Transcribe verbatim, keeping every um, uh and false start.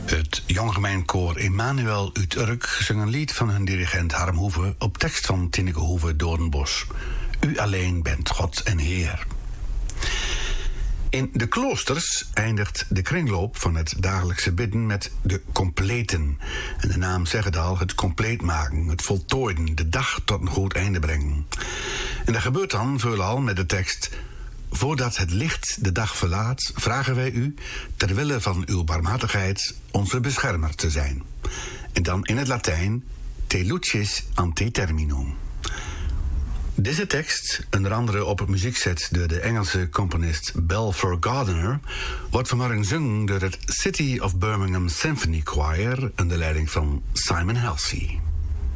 Het Jongemeenkoor Emmanuel uit Urk zong een lied van hun dirigent Harm Hoeve op tekst van Tineke Hoeve Doornbos. U alleen bent God en Heer. In de kloosters eindigt de kringloop van het dagelijkse bidden met de completen. En de naam zegt het al, het compleet maken, het voltooien, de dag tot een goed einde brengen. En dat gebeurt dan veelal met de tekst: voordat het licht de dag verlaat, vragen wij u, ter wille van uw barmhartigheid, onze beschermer te zijn. En dan in het Latijn, te lucis ante terminum. Deze tekst, onder andere op het muziekset door de Engelse componist Balfour Gardiner, wordt vanmorgen gezongen door het City of Birmingham Symphony Choir onder leiding van Simon Halsey.